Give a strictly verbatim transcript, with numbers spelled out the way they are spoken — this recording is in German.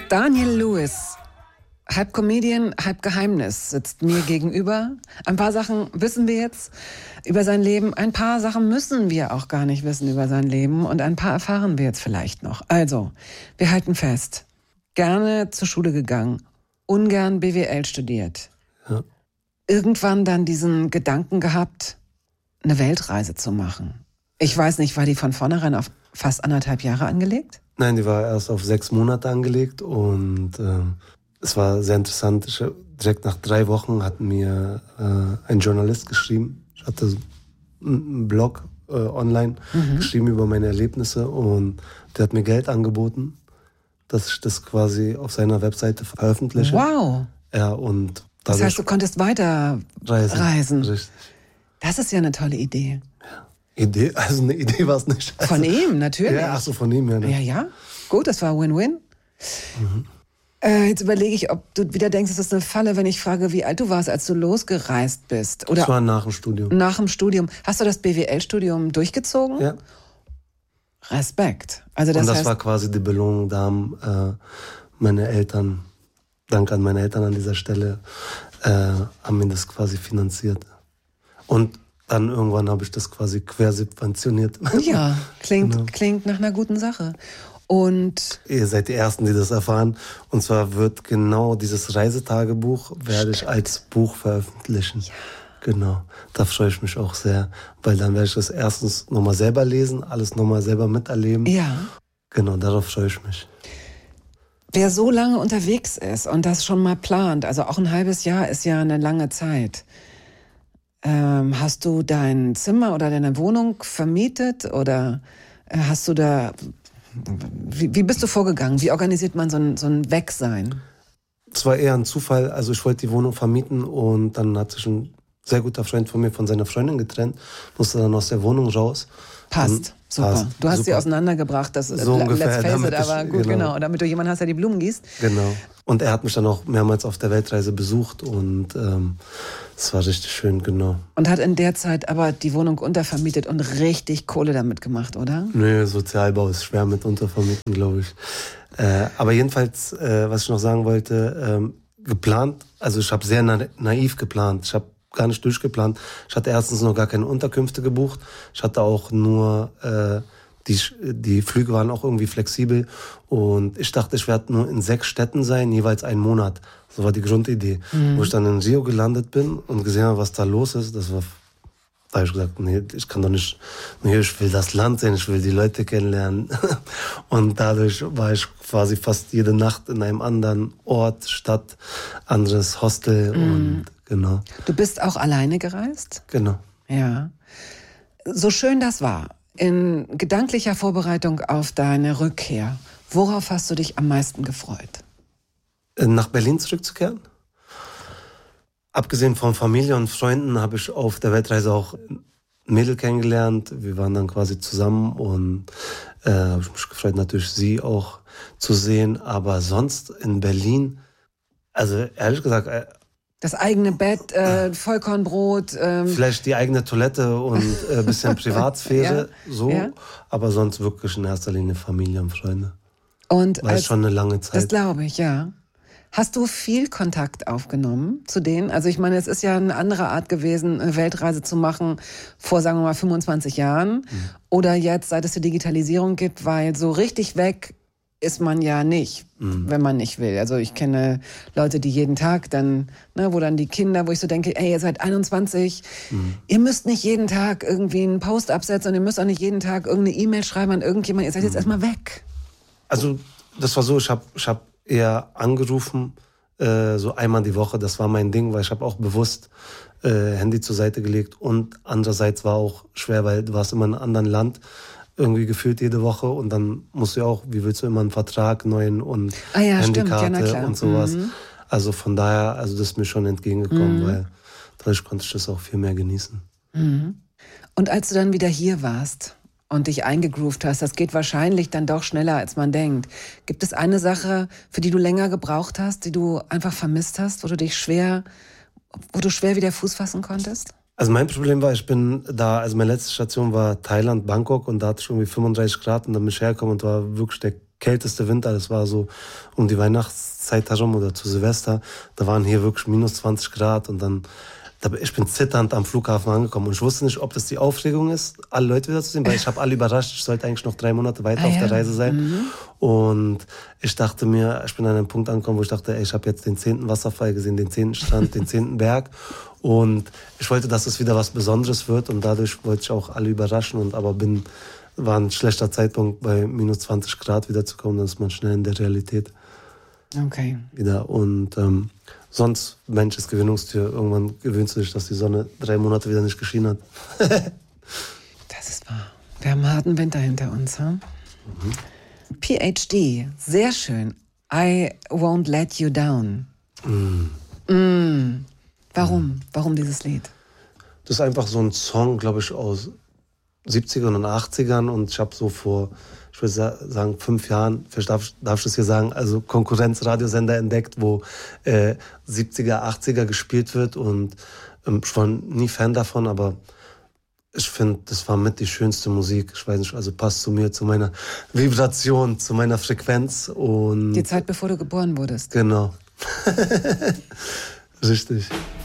Daniel Lewis, halb Comedian, halb Geheimnis, sitzt mir gegenüber. Ein paar Sachen wissen wir jetzt über sein Leben, ein paar Sachen müssen wir auch gar nicht wissen über sein Leben und ein paar erfahren wir jetzt vielleicht noch. Also, wir halten fest, gerne zur Schule gegangen, ungern B W L studiert. Ja. Irgendwann dann diesen Gedanken gehabt, eine Weltreise zu machen. Ich weiß nicht, war die von vornherein auf fast anderthalb Jahre angelegt? Nein, die war erst auf sechs Monate angelegt und äh, es war sehr interessant. Ich, direkt nach drei Wochen hat mir äh, ein Journalist geschrieben. Ich hatte einen Blog äh, online mhm. geschrieben über meine Erlebnisse und der hat mir Geld angeboten, dass ich das quasi auf seiner Webseite veröffentliche. Wow! Ja, und das heißt, du konntest weiter reisen. reisen. Richtig. Das ist ja eine tolle Idee. Idee, also eine Idee war es nicht. Also, von ihm, natürlich. Ja, ach so, von ihm, ja. Ne? Ja, ja. Gut, das war Win-Win. Mhm. Äh, jetzt überlege ich, ob du wieder denkst, es ist eine Falle, wenn ich frage, wie alt du warst, als du losgereist bist. Oder das war nach dem Studium. Nach dem Studium. Hast du das B W L-Studium durchgezogen? Ja. Respekt. Also das Und das heißt, war quasi die Belohnung, da haben äh, meine Eltern, danke an meine Eltern an dieser Stelle, äh, haben mir das quasi finanziert. Und dann irgendwann habe ich das quasi quersubventioniert. Ja, klingt, genau. klingt nach einer guten Sache. Und ihr seid die Ersten, die das erfahren. Und zwar wird genau dieses Reisetagebuch, werde ich als Buch veröffentlichen. Ja. Genau, da freue ich mich auch sehr, weil dann werde ich das erstens nochmal selber lesen, alles nochmal selber miterleben. Ja. Genau, darauf freue ich mich. Wer so lange unterwegs ist und das schon mal plant, also auch ein halbes Jahr ist ja eine lange Zeit. Ähm, hast du dein Zimmer oder deine Wohnung vermietet oder äh, hast du da, wie, wie bist du vorgegangen? Wie organisiert man so ein, so ein Wegsein? Es war eher ein Zufall, also ich wollte die Wohnung vermieten und dann hat sich ein sehr guter Freund von mir von seiner Freundin getrennt, musste dann aus der Wohnung raus. Passt, und super. Passt, du hast super. sie auseinandergebracht, das so ungefähr, let's face it, ich, aber gut, genau. genau. Damit du jemanden hast, der die Blumen gießt. Genau. Und er hat mich dann auch mehrmals auf der Weltreise besucht und ähm, es war richtig schön, genau. Und hat in der Zeit aber die Wohnung untervermietet und richtig Kohle damit gemacht, oder? Nö, Sozialbau ist schwer mit untervermieten, glaube ich. Äh, aber jedenfalls, äh, was ich noch sagen wollte, ähm, geplant, also ich habe sehr na- naiv geplant. Ich habe gar nicht durchgeplant. Ich hatte erstens noch gar keine Unterkünfte gebucht. Ich hatte auch nur, äh, die, die Flüge waren auch irgendwie flexibel. Und ich dachte, ich werde nur in sechs Städten sein, jeweils einen Monat. So war die Grundidee. Mhm. Wo ich dann in Rio gelandet bin und gesehen habe, was da los ist, das war, da habe ich gesagt, nee, ich kann doch nicht, nee, ich will das Land sehen, ich will die Leute kennenlernen. Und dadurch war ich quasi fast jede Nacht in einem anderen Ort, Stadt, anderes Hostel mhm. und genau. Du bist auch alleine gereist? Genau. Ja. So schön das war, in gedanklicher Vorbereitung auf deine Rückkehr, worauf hast du dich am meisten gefreut? Nach Berlin zurückzukehren. Abgesehen von Familie und Freunden habe ich auf der Weltreise auch ein Mädel kennengelernt. Wir waren dann quasi zusammen und äh, habe ich mich gefreut, natürlich sie auch zu sehen. Aber sonst in Berlin, also ehrlich gesagt... Äh, Das eigene Bett, äh, Vollkornbrot. Ähm. Vielleicht die eigene Toilette und ein äh, bisschen Privatsphäre, ja, so. Ja. Aber sonst wirklich in erster Linie Familie und Freunde. Und war als, schon eine lange Zeit. Das glaube ich, ja. Hast du viel Kontakt aufgenommen zu denen? Also ich meine, es ist ja eine andere Art gewesen, eine Weltreise zu machen vor, sagen wir mal, fünfundzwanzig Jahren. Mhm. Oder jetzt, seit es die Digitalisierung gibt, weil so richtig weg ist man ja nicht, mhm. wenn man nicht will. Also ich kenne Leute, die jeden Tag dann, ne, wo dann die Kinder, wo ich so denke, ey, ihr seid einundzwanzig, mhm. ihr müsst nicht jeden Tag irgendwie einen Post absetzen und ihr müsst auch nicht jeden Tag irgendeine E-Mail schreiben an irgendjemand, ihr seid jetzt mhm. erstmal weg. Also das war so, ich habe ich hab eher angerufen, äh, so einmal die Woche, das war mein Ding, weil ich habe auch bewusst äh, Handy zur Seite gelegt und andererseits war auch schwer, weil du warst immer in einem anderen Land, irgendwie gefühlt jede Woche und dann musst du ja auch, wie willst du immer einen Vertrag, neuen und ah ja, Handykarte stimmt, ja, und sowas. Mhm. Also von daher, also das ist mir schon entgegengekommen, mhm. weil dadurch konnte ich das auch viel mehr genießen. Mhm. Und als du dann wieder hier warst und dich eingegroovt hast, das geht wahrscheinlich dann doch schneller, als man denkt. Gibt es eine Sache, für die du länger gebraucht hast, die du einfach vermisst hast, wo du dich schwer, wo du schwer wieder Fuß fassen konntest? Also mein Problem war, ich bin da, also meine letzte Station war Thailand, Bangkok und da hatte ich irgendwie fünfunddreißig Grad und dann bin ich hergekommen und war wirklich der kälteste Winter, das war so um die Weihnachtszeit herum oder zu Silvester, da waren hier wirklich minus zwanzig Grad und dann, da, ich bin zitternd am Flughafen angekommen und ich wusste nicht, ob das die Aufregung ist, alle Leute wiederzusehen, weil ich habe alle überrascht, ich sollte eigentlich noch drei Monate weiter ah, auf ja. der Reise sein mhm. und ich dachte mir, ich bin an einem Punkt angekommen, wo ich dachte, ey, ich habe jetzt den zehnten Wasserfall gesehen, den zehnten Strand, den zehnten Berg und ich wollte, dass es wieder was Besonderes wird und dadurch wollte ich auch alle überraschen und aber bin, war ein schlechter Zeitpunkt bei minus zwanzig Grad wiederzukommen, dann ist man schnell in der Realität okay. wieder und ähm, sonst, Mensch ist Gewinnungstier. Irgendwann gewöhnst du dich, dass die Sonne drei Monate wieder nicht geschienen hat. Das ist wahr. Wir haben einen harten Winter hinter uns. Hm? Mhm. P H D, sehr schön. I won't let you down. Mm. Mm. Warum? Mm. Warum dieses Lied? Das ist einfach so ein Song, glaube ich, aus siebzigern und achtzigern. Und ich habe so vor, ich würde sagen, fünf Jahren, vielleicht darf, darf ich das hier sagen, also Konkurrenzradiosender entdeckt, wo äh, siebziger, achtziger gespielt wird. Und ähm, ich war nie Fan davon, aber ich finde, das war mit die schönste Musik. Ich weiß nicht, also passt zu mir, zu meiner Vibration, zu meiner Frequenz. Und die Zeit, bevor du geboren wurdest. Genau. Richtig.